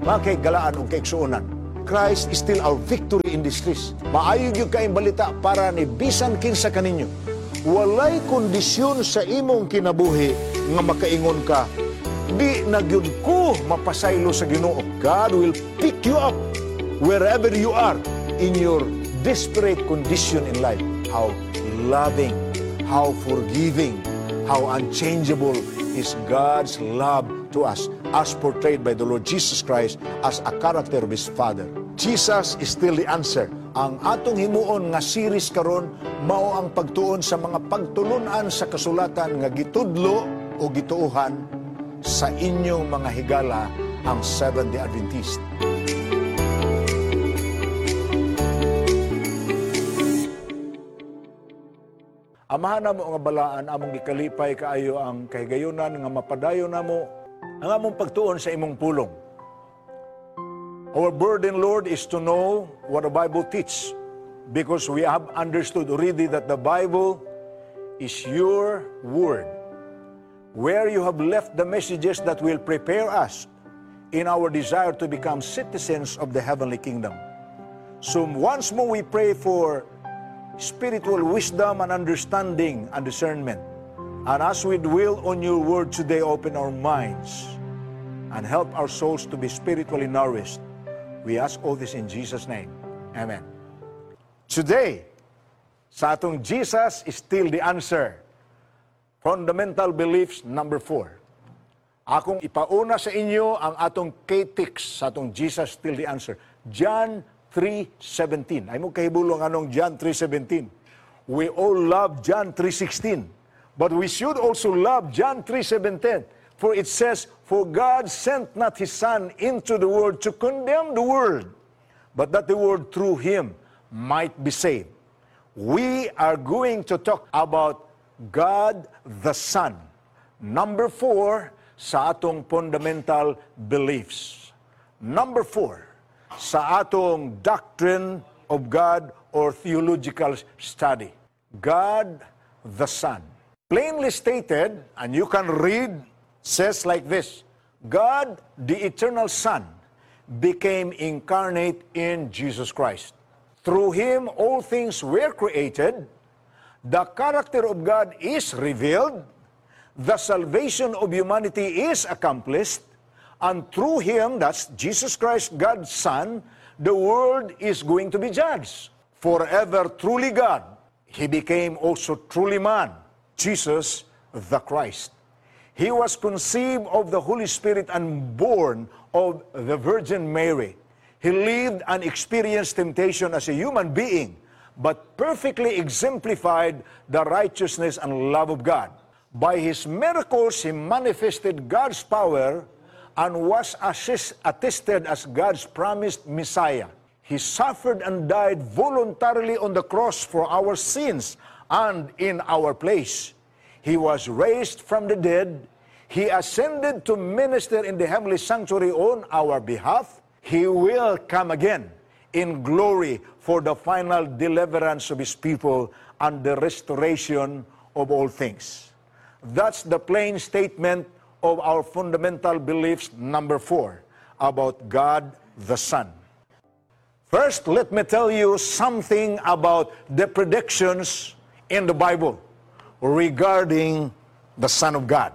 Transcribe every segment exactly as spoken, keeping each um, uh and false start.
Mga galaan o kaigsuunan, Christ is still our victory in this race. Maayog yung kaing balita para ni bisan kinsa kaninyo. Walay kondisyon sa imong kinabuhi nga makaingon ka, di nagyud ko mapasaylo sa Ginoo. God will pick you up wherever you are in your desperate condition in life. How loving, how forgiving, how unchangeable is God's love to us, as portrayed by the Lord Jesus Christ as a character of His Father. Jesus is still the answer. Ang atong himuon nga series karon mao ang pagtuon sa mga pagtulunan sa kasulatan nga gitudlo o gituuhan sa inyong mga higala ang Seventh-day Adventist. Amahan na mo nga balaan, among gikalipay kaayo ang kahigayunan nga mapadayon na mo ang among pagtuon sa imong pulong. Our burden, Lord, is to know what the Bible teaches, because we have understood already that the Bible is your word, where you have left the messages that will prepare us in our desire to become citizens of the heavenly kingdom. So once more we pray for spiritual wisdom and understanding and discernment. And as we dwell on your word today, open our minds and help our souls to be spiritually nourished. We ask all this in Jesus' name. Amen. Today, sa atong Jesus is still the answer. Fundamental beliefs number four. Akong ipauna sa inyo ang atong K-T I C sa atong Jesus still the answer. John three seventeen. Ay mo kahibulong anong John three seventeen. We all love John three sixteen. But we should also love John three seventeen. For it says, "For God sent not His Son into the world to condemn the world, but that the world through Him might be saved." We are going to talk about God the Son. Number four sa atong fundamental beliefs. Number four sa atong doctrine of God or theological study. God the Son. Plainly stated, and you can read, says like this: God, the eternal Son, became incarnate in Jesus Christ. Through Him, all things were created. The character of God is revealed. The salvation of humanity is accomplished. And through Him, that's Jesus Christ, God's Son, the world is going to be judged. Forever truly God, He became also truly man, Jesus the Christ. He was conceived of the Holy Spirit and born of the Virgin Mary. He lived and experienced temptation as a human being, but perfectly exemplified the righteousness and love of God. By His miracles, He manifested God's power and was assist, attested as God's promised Messiah. He suffered and died voluntarily on the cross for our sins and in our place. He was raised from the dead. He ascended to minister in the heavenly sanctuary on our behalf. He will come again in glory for the final deliverance of His people and the restoration of all things. That's the plain statement of our fundamental beliefs, number four, about God the Son. First, let me tell you something about the predictions in the Bible regarding the Son of God.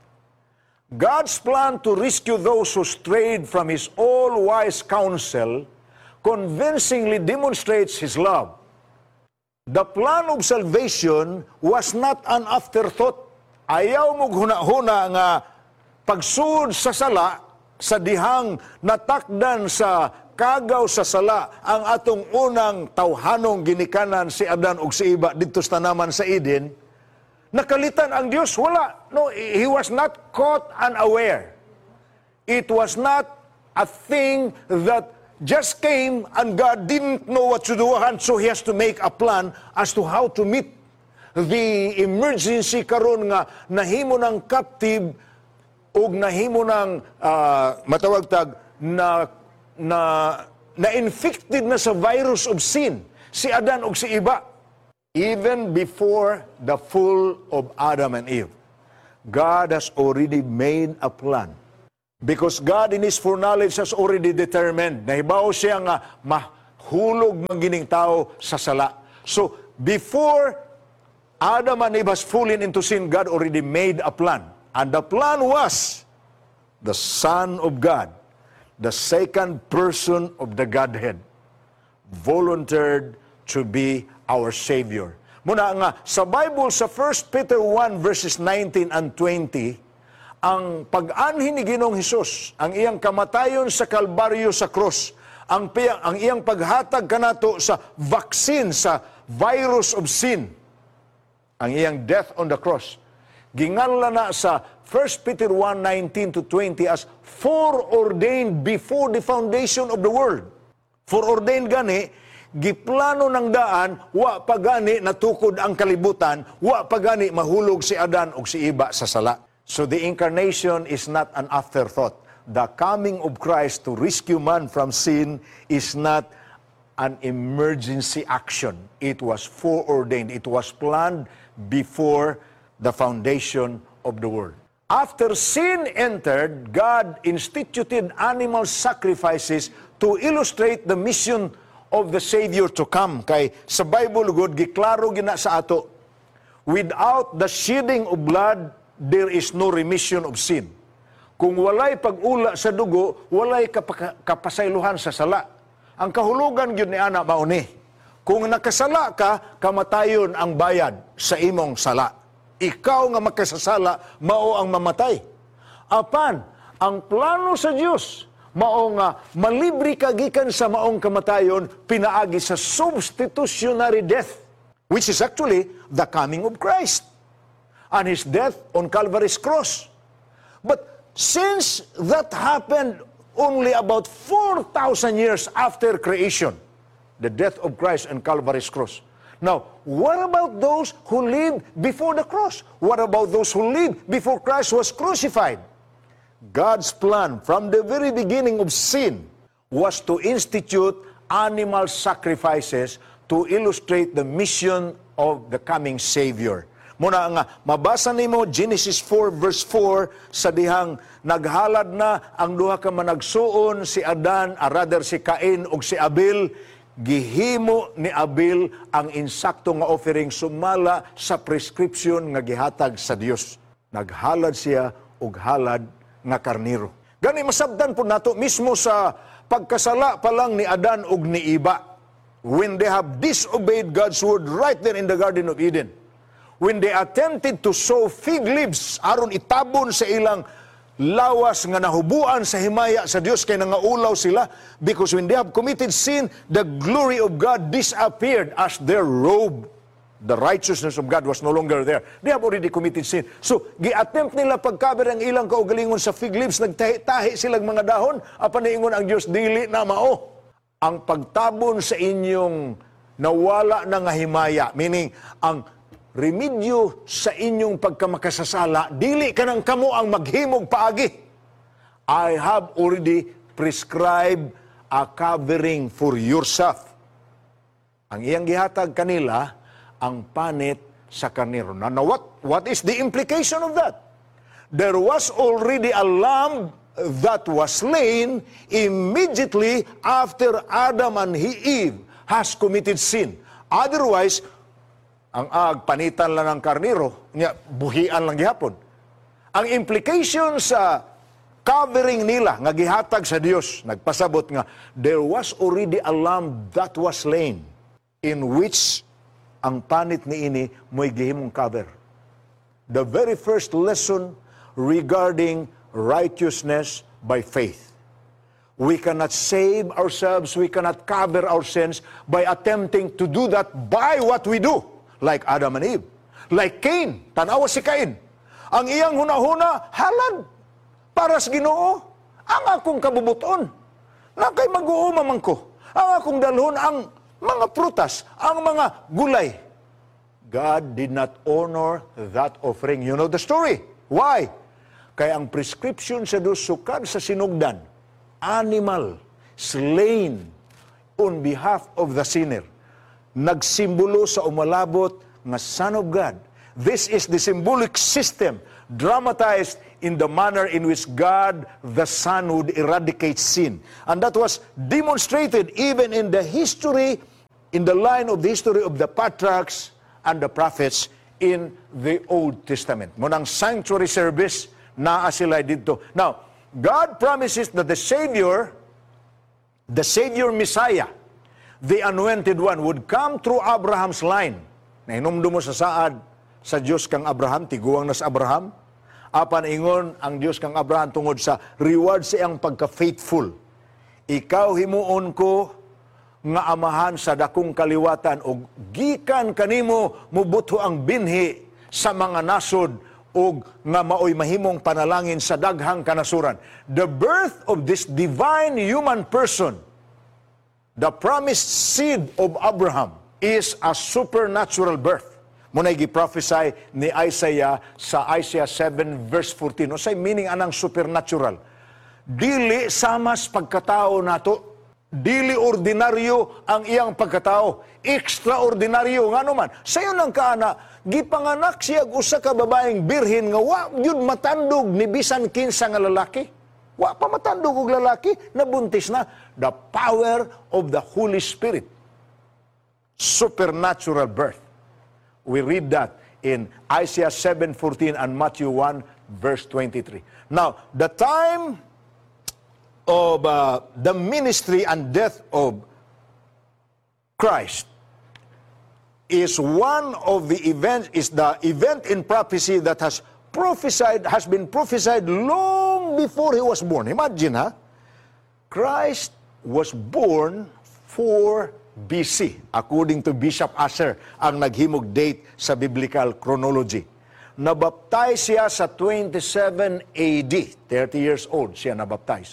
God's plan to rescue those who strayed from His all-wise counsel convincingly demonstrates His love. The plan of salvation was not an afterthought. Ayaw mo huna-huna nga pagsud sa sala, sa dihang natakdan sa kagaw sa sala, ang atong unang tawhanong ginikanan si Adan ug si Eva dito sa tanaman sa Eden, nakalitan ang Dios? Wala. No, He was not caught unaware. It was not a thing that just came and God didn't know what to do, and so He has to make a plan as to how to meet the emergency karon nga nahimo ng captive o nahimo ng uh, matawag tag na na na-infected na sa virus of sin si Adan o si Eva. Even before the fall of Adam and Eve, God has already made a plan. Because God in His foreknowledge has already determined, nahibaw siya nga mahulog magining tao sa sala. So, before Adam and Eve has fallen into sin, God already made a plan. And the plan was the Son of God, the second person of the Godhead, volunteered to be our Savior. Muna nga, sa Bible, sa First Peter one verses nineteen and twenty, ang pag-anhin ni Ginoong Hesus, ang iyang kamatayon sa Kalbaryo sa cross, ang, ang iyang paghatag kanato sa vaccine sa virus of sin, ang iyang death on the cross, ginganla na sa First Peter one nineteen to twenty as foreordained before the foundation of the world. Foreordained gani, giplano ng daan, wa pagani natukod ang kalibutan, wa pagani mahulog si Adan o si Iba sa sala. So the incarnation is not an afterthought. The coming of Christ to rescue man from sin is not an emergency action. It was foreordained. It was planned before the foundation of the world. After sin entered, God instituted animal sacrifices to illustrate the mission of the Savior to come. Kay sa Bible, God, giklaro gina sa ato, without the shedding of blood, there is no remission of sin. Kung walay pag-ula sa dugo, walay kapaka- kapasaylohan sa sala. Ang kahulugan yun ni Ana mauni. Kung nakasala ka, kamatayon ang bayad sa imong sala. Ikaw nga makasasala, mao ang mamatay. Apan, ang plano sa Diyos, mao nga malibre ka gikan sa maong kamatayon, pinaagi sa substitutionary death, which is actually the coming of Christ and His death on Calvary's cross. But since that happened only about four thousand years after creation, the death of Christ on Calvary's cross. Now, what about those who lived before the cross? What about those who lived before Christ was crucified? God's plan from the very beginning of sin was to institute animal sacrifices to illustrate the mission of the coming Savior. Muna nga, mabasa nimo Genesis four verse four, sa dihang naghalad na ang duha ka managsuon, si Adan, or rather si Cain ug si Abel, gihimo ni Abel ang insakto nga offering sumala sa prescription nga gihatag sa Dios. Naghalad siya og halad nga karniro. Gani masabdan po nato mismo sa pagkasala pa lang ni Adan ug ni Iba, when they have disobeyed God's word right there in the Garden of Eden. When they attempted to sow fig leaves aron itabon sa ilang lawas nga nahubuan sa himaya sa Dios kay nangaulaw sila, because when they have committed sin, the glory of God disappeared as their robe. The righteousness of God was no longer there. They have already committed sin. So, gi-attempt nila pagkaber ang ilang kaugalingon sa fig leaves, nagtahi-tahi silang mga dahon, apan niingon ang Dios, dili na mao. Ang pagtabon sa inyong nawala na nga himaya, meaning ang remedyo sa inyong pagkamakasasala, dili ka nang kamo ang maghimog paagi. I have already prescribed a covering for yourself. Ang iyang gihatag kanila, ang panit sa karniro. Now, what, what is the implication of that? There was already a lamb that was slain immediately after Adam and Eve has committed sin. Otherwise, ang ag, panitan lang ng karniro, niya, buhian lang gihapon. Ang implication sa covering nila, nga gihatag sa Dios, nagpasabot nga, there was already a lamb that was slain, in which ang panit ni ini mo'y gihimong cover. The very first lesson regarding righteousness by faith. We cannot save ourselves, we cannot cover our sins by attempting to do that by what we do. Like Adam and Eve. Like Cain. Tanawa si Cain. Ang iyang hunahuna, halad. Para sa Ginoo, ang akong kabubuton. Na kay mag-uumaman ko. Ang akong dalhon, ang mga prutas, ang mga gulay. God did not honor that offering. You know the story. Why? Kaya ang prescription sa Diyos sukad sa sinugdan, animal, slain on behalf of the sinner. Nagsimbolo sa umalabot nga Son of God. This is the symbolic system dramatized in the manner in which God the Son would eradicate sin. And that was demonstrated even in the history, in the line of the history of the patriarchs and the prophets in the Old Testament. Munang sanctuary service, naa sila dito. Now, God promises that the Savior, the Savior Messiah, the Anointed One, would come through Abraham's line. Na hinumdum mo sa saad, sa Diyos kang Abraham, tiguang na sa Abraham. Apan ingon ang Diyos kang Abraham tungod sa reward sa iyang pagka-faithful. Ikaw himuon ko nga amahan sa dakong kaliwatan o gikan kanimo mubuto ang binhi sa mga nasod o nga maoy mahimong panalangin sa daghang kanasuran. The birth of this divine human person, the promised seed of Abraham, is a supernatural birth. Muna'y gi-prophesy ni Isaiah sa Isaiah seven verse fourteen. O say meaning anang supernatural. Dili samas pagkatao nato. Dili ordinaryo ang iyang pagkatao. Extraordinaryo nga naman. Sayo nang kaana, gipanganak siya usa ka babaeng birhen nga wa yun matandog ni bisan kinsa nga lalaki. Wa pa matandog og lalaki, nabuntis na. The power of the Holy Spirit. Supernatural birth. We read that in Isaiah seven fourteen and Matthew one verse twenty-three. Now, the time of uh, the ministry and death of Christ is one of the events, is the event in prophecy that has prophesied, has been prophesied long before he was born. Imagine, ha? Christ was born four B C, according to Bishop Asher, ang naghimog date sa biblical chronology. Nabaptize siya sa twenty-seven A D, thirty years old siya nabaptize.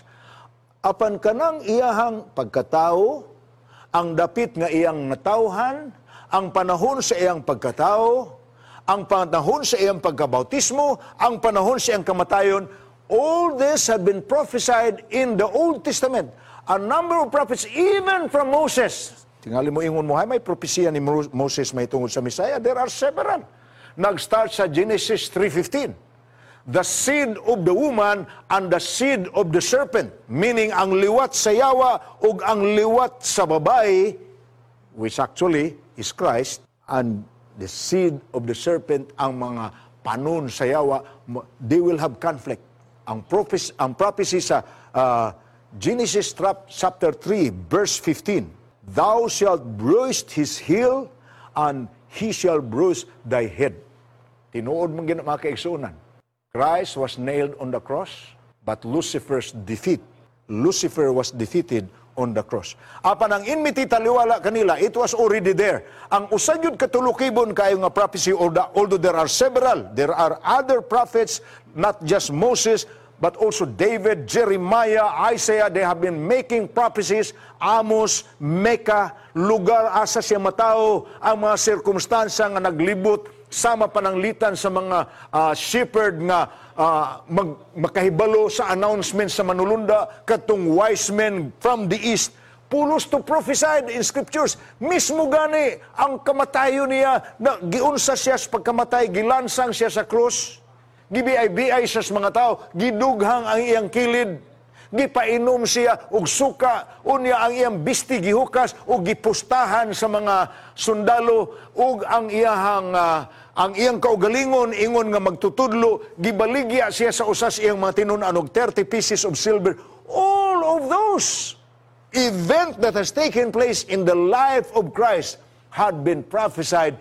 Apan kanang iyahang pagkatao, ang dapit nga iyang natawhan, ang panahon sa iyang pagkatao, ang panahon sa iyang pagkabautismo, ang panahon sa iyang kamatayon, all this had been prophesied in the Old Testament. A number of prophets, even from Moses. Tingali mo ingon mo, hay may propesya ni Moses may tungod sa Messiah. There are several. Nag-start sa Genesis three fifteen. The seed of the woman and the seed of the serpent. Meaning, ang liwat sa yawa ug ang liwat sa babae, which actually is Christ, and the seed of the serpent, ang mga panon sa yawa, they will have conflict. Ang prophecy, ang prophecy sa uh, Genesis chapter three, verse fifteen. Thou shalt bruise his heel, and he shall bruise thy head. Tinuod mong gina mga kaigsunan. Christ was nailed on the cross, but Lucifer's defeat. Lucifer was defeated on the cross. Apan ang enmity taliwala kanila, it was already there. Ang usagyod katulukibon kayo nga prophecy, although there are several, there are other prophets, not just Moses, but also David, Jeremiah, Isaiah, they have been making prophecies. Amos, Mecca, lugar asa siya matao, ang mga sirkumstansya nga naglibot, sama pananglitan sa mga uh, shepherd nga uh, mag, makahibalo sa announcement sa manulunda, katong wise men from the east, pulos to prophesied in scriptures. Mismo gani, ang kamatayo niya, na, giunsa siya sa pagkamatay, gilansang siya sa krus, gibiay-biay siya sa mga tao, gidughang ang iyang kilid, gipainom siya og suka, unya ang iyang bisti gihukas o gipustahan sa mga sundalo, ug ang iyang uh, ang iyang kaugalingon ingon nga magtutudlo, gibaligya siya sa usas iyang mga tinunan og thirty pieces of silver. All of those event that has taken place in the life of Christ had been prophesied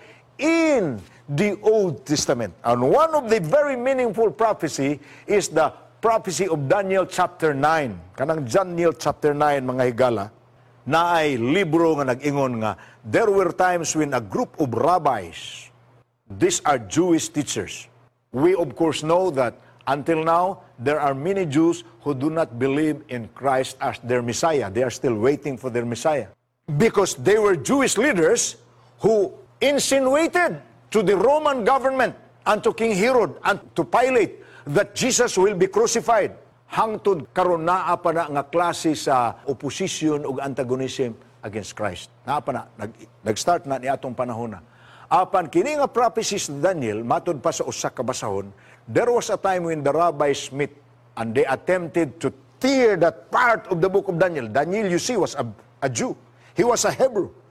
in the Old Testament. And one of the very meaningful prophecy is the prophecy of Daniel chapter nine. Kanang Daniel chapter nine, mga higala, na ay libro nga nag-ingon nga, there were times when a group of rabbis, these are Jewish teachers. We of course know that until now, there are many Jews who do not believe in Christ as their Messiah. They are still waiting for their Messiah. Because they were Jewish leaders who insinuated to the Roman government and to King Herod and to Pilate that Jesus will be crucified. Hangtod karon naa pa na nga klase sa opposition ug antagonism against Christ. Naa pa na, nag, nag-start na ni atong panahon na. Apan kini nga prophecies ni Daniel, matod pa sa usa ka basahon, There was a time when the rabbis met and they attempted to tear that part of the book of Daniel. Daniel, you see, was a, a Jew. He was a Hebrew.